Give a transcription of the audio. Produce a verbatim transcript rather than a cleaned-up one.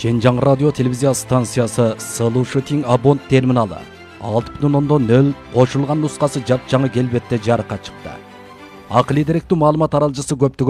Шенжаң радио телевизия станциясы Solution Abon терминалы алты бүтүн ондон нөл кошулган нускасы жапжаңы келбетте жарыкка чыкты. Акылий деректүү маалымат аралжысы көптөгөн